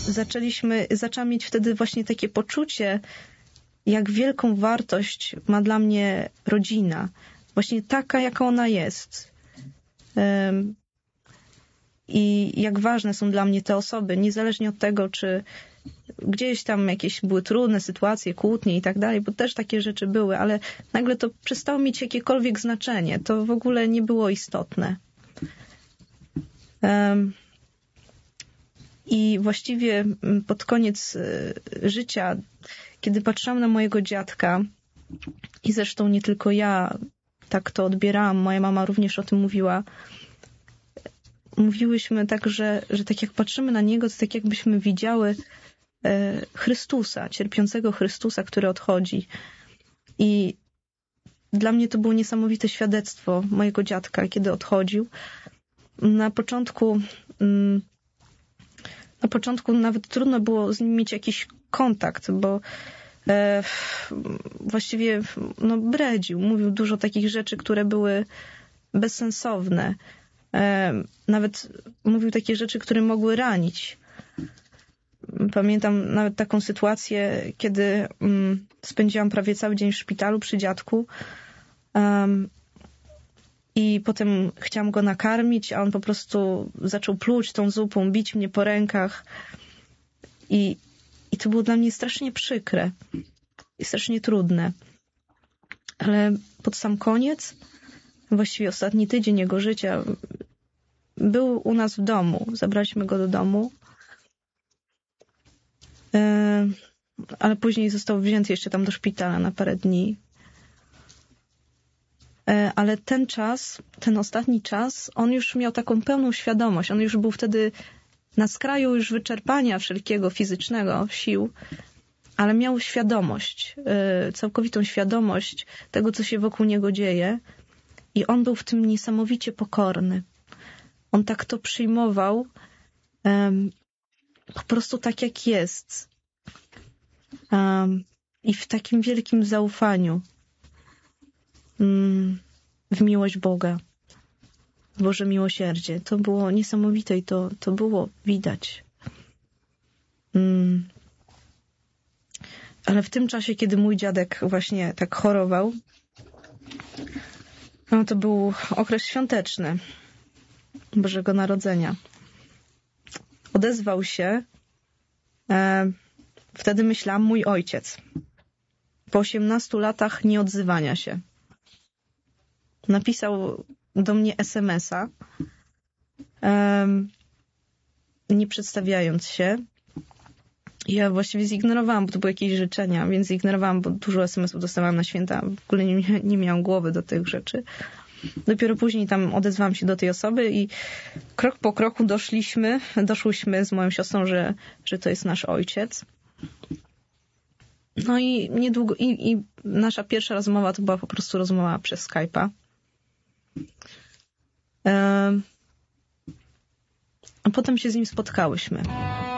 zaczęłam mieć wtedy właśnie takie poczucie, jak wielką wartość ma dla mnie rodzina. Właśnie taka, jaka ona jest. I jak ważne są dla mnie te osoby, niezależnie od tego, czy gdzieś tam jakieś były trudne sytuacje, kłótnie i tak dalej, bo też takie rzeczy były, ale nagle to przestało mieć jakiekolwiek znaczenie. To w ogóle nie było istotne. I właściwie pod koniec życia, kiedy patrzyłam na mojego dziadka, i zresztą nie tylko ja tak to odbierałam, moja mama również o tym mówiła, mówiłyśmy tak, że tak jak patrzymy na niego, to tak jakbyśmy widziały Chrystusa, cierpiącego Chrystusa, który odchodzi. I dla mnie to było niesamowite świadectwo mojego dziadka, kiedy odchodził. Na początku nawet trudno było z nim mieć jakiś kontakt, bo właściwie bredził. Mówił dużo takich rzeczy, które były bezsensowne. Nawet mówił takie rzeczy, które mogły ranić. Pamiętam nawet taką sytuację, kiedy spędziłam prawie cały dzień w szpitalu przy dziadku i potem chciałam go nakarmić, a on po prostu zaczął pluć tą zupą, bić mnie po rękach i to było dla mnie strasznie przykre i strasznie trudne. Ale pod sam koniec, właściwie ostatni tydzień jego życia, był u nas w domu. Zabraliśmy go do domu. Ale później został wzięty jeszcze tam do szpitala na parę dni. Ale ten ostatni czas, on już miał taką pełną świadomość. On już był wtedy na skraju już wyczerpania wszelkiego fizycznego sił, ale miał świadomość, całkowitą świadomość tego, co się wokół niego dzieje. I on był w tym niesamowicie pokorny. On tak to przyjmował, po prostu tak jak jest. I w takim wielkim zaufaniu w miłość Boga, w Boże miłosierdzie. To było niesamowite i to było widać. Ale w tym czasie, kiedy mój dziadek właśnie tak chorował, to był okres świąteczny Bożego Narodzenia. Odezwał się, wtedy myślałam, mój ojciec. Po 18 latach nieodzywania się. Napisał do mnie SMS-a, nie przedstawiając się. Ja właściwie zignorowałam, bo to były jakieś życzenia, więc zignorowałam, bo dużo SMS-ów dostawałam na święta. W ogóle nie miałam głowy do tych rzeczy. Dopiero później tam odezwałam się do tej osoby i krok po kroku doszłyśmy z moją siostrą, że to jest nasz ojciec. No i niedługo, i nasza pierwsza rozmowa to była po prostu rozmowa przez Skype'a. A potem się z nim spotkałyśmy.